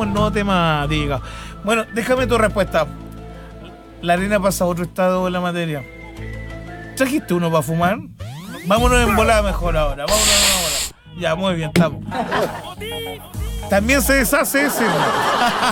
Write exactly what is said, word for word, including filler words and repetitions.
no temática. Bueno, déjame tu respuesta. La arena pasa a otro estado de la materia. ¿Trajiste uno para fumar? Vámonos en volada mejor ahora. Vámonos en volada. Ya, muy bien, estamos. También se deshace ese.